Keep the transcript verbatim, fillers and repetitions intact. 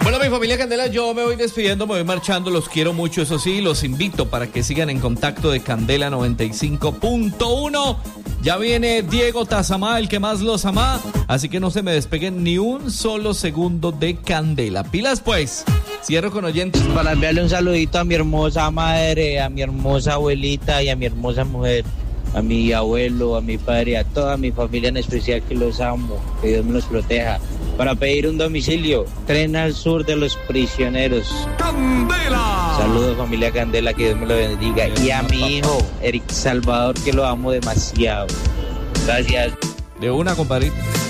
Bueno, mi familia Candela, yo me voy despidiendo, me voy marchando, los quiero mucho, eso sí, los invito para que sigan en contacto de Candela noventa y cinco punto uno. Ya viene Diego Tazamá, el que más los ama, así que no se me despeguen ni un solo segundo de Candela. Pilas pues, cierro con oyentes. Para enviarle un saludito a mi hermosa madre, a mi hermosa abuelita y a mi hermosa mujer, a mi abuelo, a mi padre, a toda mi familia en especial, que los amo, que Dios me los proteja. Para pedir un domicilio, Tren al Sur de los Prisioneros. ¡Candela! Saludos, familia Candela, que Dios me lo bendiga. Y a mi hijo, Eric Salvador, que lo amo demasiado. Gracias. De una, compadrito.